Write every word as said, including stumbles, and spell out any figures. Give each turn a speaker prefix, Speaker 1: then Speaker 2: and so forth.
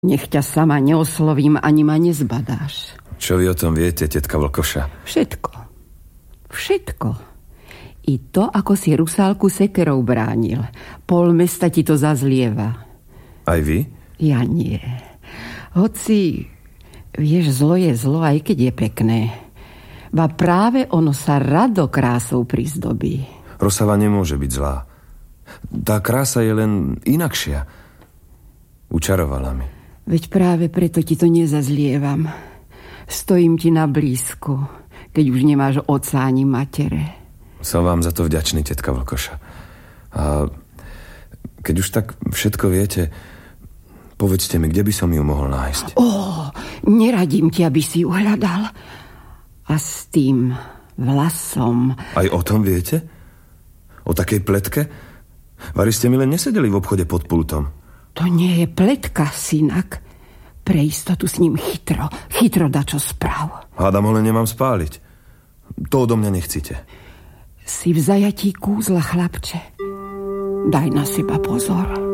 Speaker 1: Nech ťa sama neoslovím, ani ma nezbadáš.
Speaker 2: Čo vy o tom viete, tetka Vlkoša?
Speaker 1: Všetko. Všetko. I to, ako si Rusálku sekerou bránil. Pol mesta ti to zazlieva.
Speaker 2: Aj vy?
Speaker 1: Ja nie. Hoci, vieš, zlo je zlo, aj keď je pekné. Ba práve ono sa rado krásou prizdobí.
Speaker 2: Rosava nemôže byť zlá. Tá krása je len inakšia. Učarovala mi.
Speaker 1: Veď práve preto ti to nezazlievam. Stojím ti na blízku, keď už nemáš otca ani matere.
Speaker 2: Som vám za to vďačný, tetka Vlkoša. A keď už tak všetko viete, povedzte mi, kde by som ju mohol nájsť.
Speaker 1: Ó, neradím ti, aby si ju hľadal. A s tým vlasom...
Speaker 2: Aj o tom viete? O takej pletke? Vari ste mi len nesedeli v obchode pod pultom.
Speaker 1: To nie je pletka, synak. Pre istotu s ním chytro, chytro dačo správ.
Speaker 2: Hádam ho len nemám spáliť. To odo mňa nechcite.
Speaker 1: Si v zajatí kúzla, chlapče. Daj na seba pozor.